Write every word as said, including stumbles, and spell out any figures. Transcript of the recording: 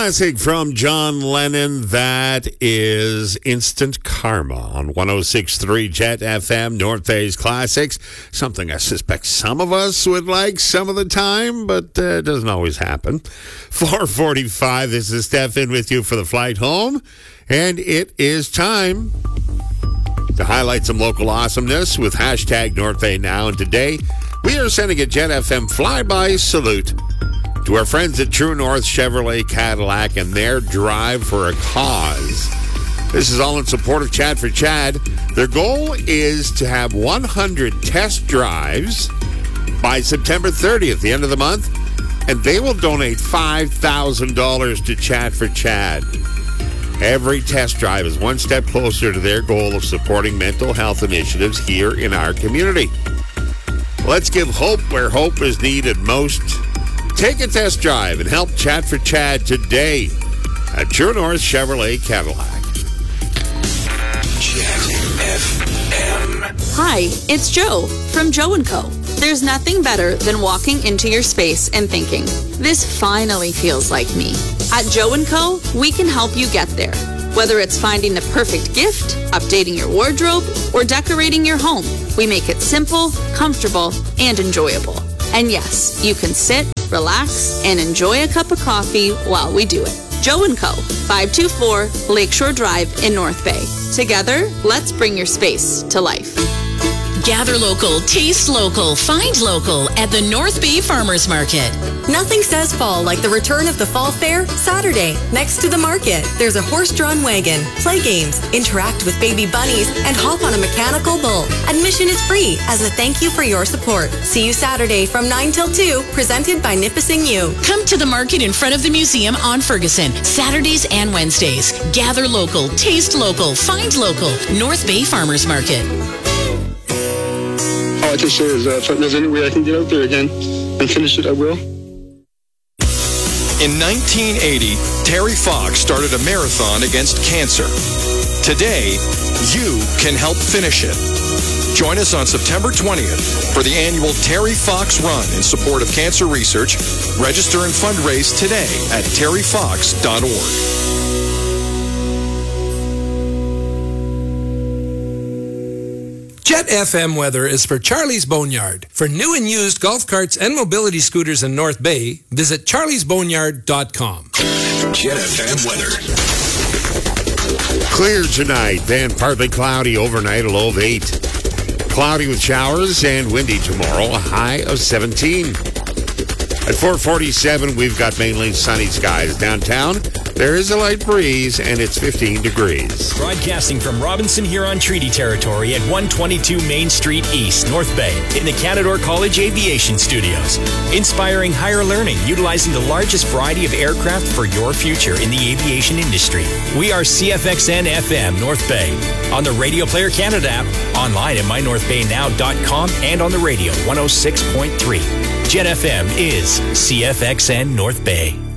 classic from John Lennon. That is Instant Karma on one oh six point three Jet F M, North Bay's Classics. Something I suspect some of us would like some of the time, but uh, it doesn't always happen. four forty-five, this is Stefan with you for the flight home. And it is time to highlight some local awesomeness with hashtag North Bay Now. And today, we are sending a Jet F M flyby salute to our friends at True North Chevrolet Cadillac and their drive for a cause. This is all in support of Chad for Chad. Their goal is to have one hundred test drives by September thirtieth, the end of the month, and they will donate five thousand dollars to Chad for Chad. Every test drive is one step closer to their goal of supporting mental health initiatives here in our community. Let's give hope where hope is needed most. Take a test drive and help Chat for Chad today at True North Chevrolet Cadillac. Jet F M. Hi, it's Joe from Joe and Co. There's nothing better than walking into your space and thinking, this finally feels like me. At Joe and Co, we can help you get there. Whether it's finding the perfect gift, updating your wardrobe, or decorating your home, we make it simple, comfortable, and enjoyable. And yes, you can sit, relax, and enjoy a cup of coffee while we do it. Joe and Co, five two four Lakeshore Drive in North Bay. Together, let's bring your space to life. Gather local, taste local, find local at the North Bay Farmers Market. Nothing says fall like the return of the Fall Fair Saturday. Next to the market, there's a horse-drawn wagon, play games, interact with baby bunnies, and hop on a mechanical bull. Admission is free as a thank you for your support. See you Saturday from nine till two, presented by Nipissing U. Come to the market in front of the museum on Ferguson, Saturdays and Wednesdays. Gather local, taste local, find local. North Bay Farmers Market. All I can say is uh, if there's any way I can get out there again and finish it, I will. In nineteen eighty, Terry Fox started a marathon against cancer. Today, you can help finish it. Join us on September twentieth for the annual Terry Fox Run in support of cancer research. Register and fundraise today at terry fox dot org. Jet F M weather is for Charlie's Boneyard. For new and used golf carts and mobility scooters in North Bay, visit charlies boneyard dot com. Jet F M weather. Clear tonight, then partly cloudy overnight, a low of eight. Cloudy with showers and windy tomorrow, a high of seventeen. At four forty-seven, we've got mainly sunny skies. Downtown, there is a light breeze, and it's fifteen degrees. Broadcasting from Robinson Huron Treaty Territory at one twenty-two Main Street East, North Bay, in the Canadore College Aviation Studios. Inspiring higher learning, utilizing the largest variety of aircraft for your future in the aviation industry. We are C F X N F M North Bay, on the Radio Player Canada app, online at my north bay now dot com, and on the radio one oh six point three. Jet F M is C F X N North Bay.